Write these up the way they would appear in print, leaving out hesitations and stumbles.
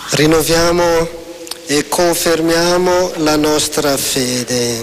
Rinnoviamo e confermiamo la nostra fede.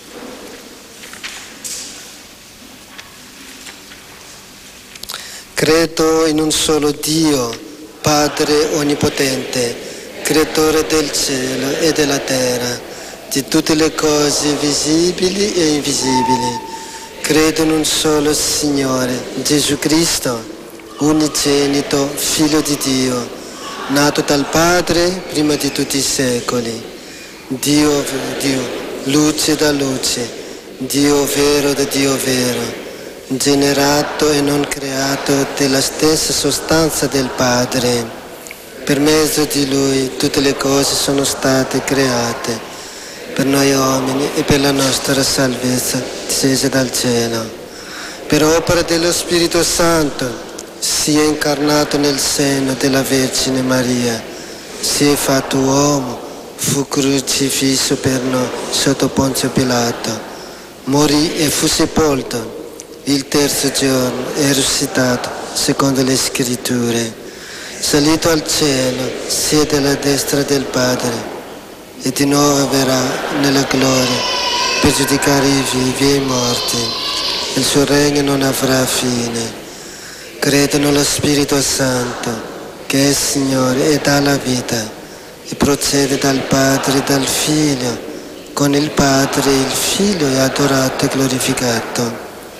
Credo in un solo Dio, Padre Onnipotente, Creatore del cielo e della terra, di tutte le cose visibili e invisibili. Credo in un solo Signore, Gesù Cristo, unigenito, Figlio di Dio, nato dal Padre prima di tutti i secoli, Dio, luce da luce, Dio vero da Dio vero, generato e non creato della stessa sostanza del Padre. Per mezzo di Lui tutte le cose sono state create, per noi uomini e per la nostra salvezza scese dal cielo. Per opera dello Spirito Santo si è incarnato nel seno della Vergine Maria, si è fatto uomo, fu crocifisso per noi sotto Ponzio Pilato, morì e fu sepolto. Il terzo giorno è risuscitato secondo le Scritture, salito al cielo, siede alla destra del Padre e di nuovo verrà nella gloria per giudicare i vivi e i morti. Il suo regno non avrà fine. Credo nello Spirito Santo, che è Signore e dà la vita, e procede dal Padre e dal Figlio. Con il Padre il Figlio è adorato e glorificato.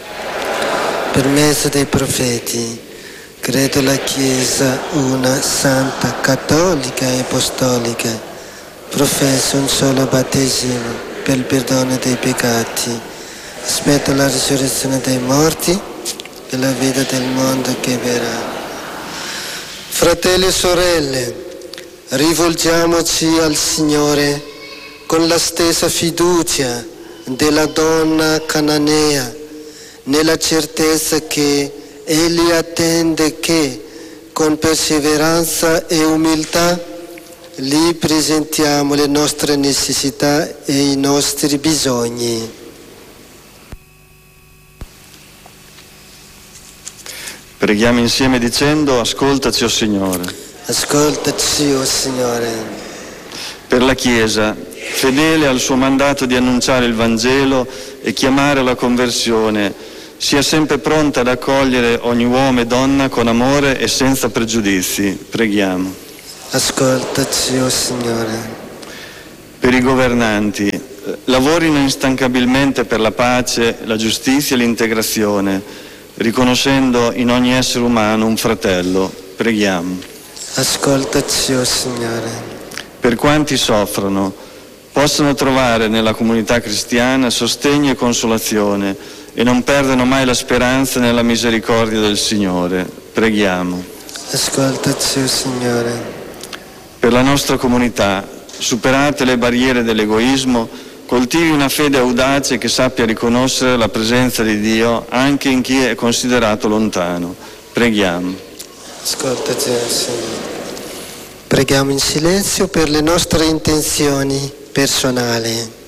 Per mezzo dei profeti, credo la Chiesa una, santa, cattolica e apostolica. Professo un solo battesimo per il perdono dei peccati. Aspetto la risurrezione dei morti e la vita del mondo che verrà. Fratelli e sorelle, rivolgiamoci al Signore con la stessa fiducia della donna cananea, nella certezza che Egli attende che, con perseveranza e umiltà, gli presentiamo le nostre necessità e i nostri bisogni. Preghiamo insieme dicendo: ascoltaci, o Signore. Ascoltaci, o Signore. Per la Chiesa, fedele al suo mandato di annunciare il Vangelo e chiamare alla conversione, sia sempre pronta ad accogliere ogni uomo e donna con amore e senza pregiudizi. Preghiamo. Ascoltaci, o Signore. Per i governanti, lavorino instancabilmente per la pace, la giustizia e l'integrazione, riconoscendo in ogni essere umano un fratello. Preghiamo. Ascoltaci, o Signore. Per quanti soffrono, possano trovare nella comunità cristiana sostegno e consolazione e non perdano mai la speranza nella misericordia del Signore. Preghiamo. Ascoltaci, o Signore. Per la nostra comunità, superate le barriere dell'egoismo, coltivi una fede audace che sappia riconoscere la presenza di Dio anche in chi è considerato lontano. Preghiamo. Ascoltaci, Signore. Preghiamo in silenzio per le nostre intenzioni personali.